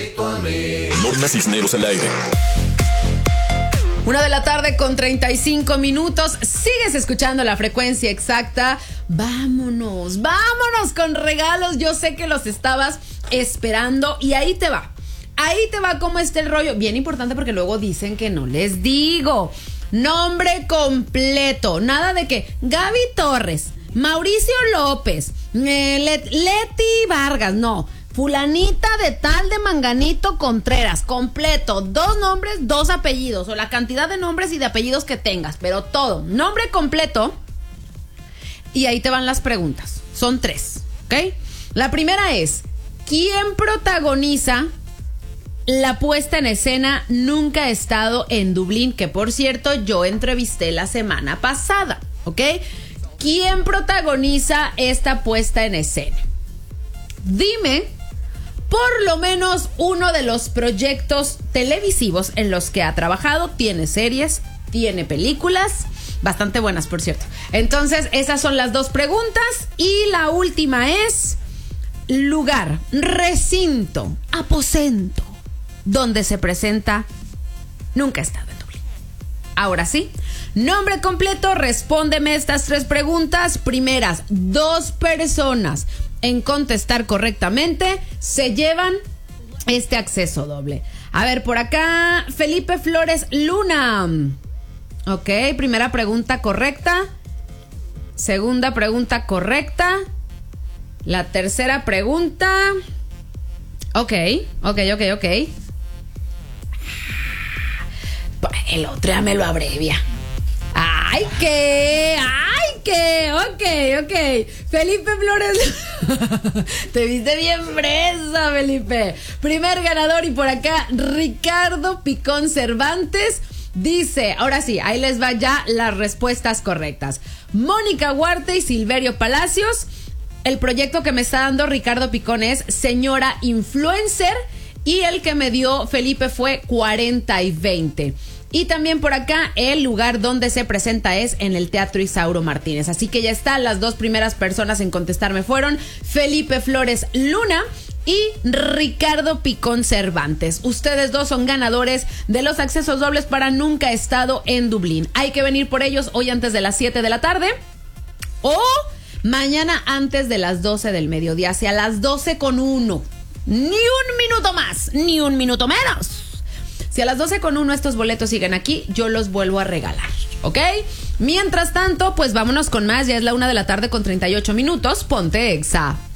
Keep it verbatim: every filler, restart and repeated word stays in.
igualito a mí. Norma Cisneros al aire. Una de la tarde con treinta y cinco minutos. Sigues escuchando La Frecuencia Exacta. Vámonos, vámonos con regalos. Yo sé que los estabas esperando y ahí te va. Ahí te va cómo está el rollo. Bien importante porque luego dicen que no les digo. Nombre completo. Nada de que Gaby Torres, Mauricio López, eh, Let- Leti Vargas. No. Fulanita de tal de Manganito Contreras, completo, dos nombres, dos apellidos, o la cantidad de nombres y de apellidos que tengas, pero todo, nombre completo. Y ahí te van las preguntas, son tres, ¿ok? La primera es, ¿quién protagoniza la puesta en escena Nunca he estado en Dublín? Que por cierto, yo entrevisté la semana pasada, ¿ok? ¿Quién protagoniza esta puesta en escena? Dime por lo menos uno de los proyectos televisivos en los que ha trabajado. Tiene series, tiene películas, bastante buenas, por cierto. Entonces, esas son las dos preguntas. Y la última es lugar, recinto, aposento, donde se presenta Nunca he estado en Dublín. Ahora sí, nombre completo, respóndeme estas tres preguntas. Primeras, dos personas en contestar correctamente se llevan este acceso doble. A ver, por acá, Felipe Flores Luna. Ok, primera pregunta correcta. Segunda pregunta correcta. La tercera pregunta. Ok, ok, ok, ok. El otro ya me lo abrevia. ¡Ay, qué! ¡Ay, qué! Ok, ok. Felipe Flores. Te viste bien fresa, Felipe. Primer ganador. Y por acá, Ricardo Picón Cervantes dice, ahora sí, ahí les va ya las respuestas correctas. Mónica Huarte y Silverio Palacios. El proyecto que me está dando Ricardo Picón es Señora Influencer. Y el que me dio Felipe fue cuarenta y veinte. Y también por acá, el lugar donde se presenta es en el Teatro Isauro Martínez. Así que ya está, las dos primeras personas en contestarme fueron Felipe Flores Luna y Ricardo Picón Cervantes. Ustedes dos son ganadores de los accesos dobles para Nunca he estado en Dublín. Hay que venir por ellos hoy antes de las siete de la tarde o mañana antes de las doce del mediodía, hacia las doce con uno. Ni un minuto más, ni un minuto menos. Si a las doce con uno estos boletos siguen aquí, yo los vuelvo a regalar, ¿ok? Mientras tanto, pues vámonos con más. Ya es la una de la tarde con treinta y ocho minutos. Ponte Exa.